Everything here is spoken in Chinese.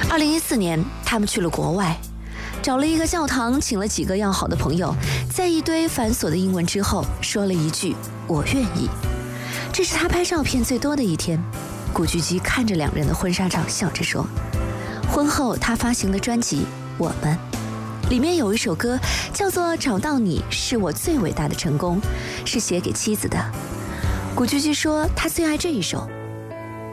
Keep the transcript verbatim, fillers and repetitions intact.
二零一四年，他们去了国外，找了一个教堂，请了几个要好的朋友，在一堆繁琐的英文之后，说了一句“我愿意”。这是他拍照片最多的一天。古巨基看着两人的婚纱照，笑着说：“婚后他发行了专辑《我们》，里面有一首歌叫做《找到你是我最伟大的成功》，是写给妻子的。”古巨基说他最爱这一首。